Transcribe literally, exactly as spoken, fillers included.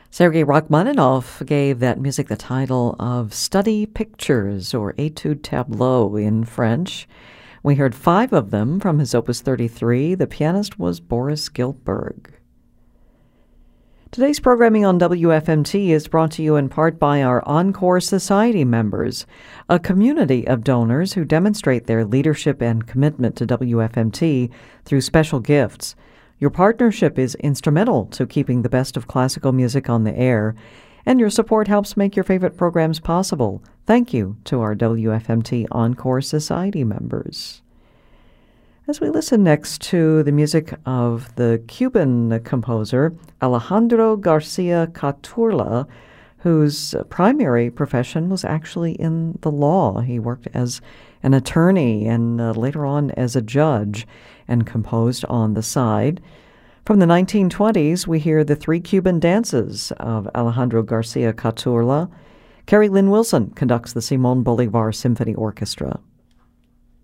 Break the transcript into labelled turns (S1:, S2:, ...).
S1: Sergei Rachmaninoff gave that music the title of Study Pictures, or Etude Tableau in French. We heard five of them from his Opus thirty-three. The pianist was Boris Giltburg. Today's programming on W F M T is brought to you in part by our Encore Society members, a community of donors who demonstrate their leadership and commitment to W F M T through special gifts. Your partnership is instrumental to keeping the best of classical music on the air, and your support helps make your favorite programs possible. Thank you to our W F M T Encore Society members. As we listen next to the music of the Cuban composer Alejandro Garcia Caturla, whose primary profession was actually in the law. He worked as an attorney and uh, later on as a judge and composed on the side. From the nineteen twenties, we hear the Three Cuban Dances of Alejandro Garcia Caturla. Carrie Lynn Wilson conducts the Simon Bolivar Symphony Orchestra.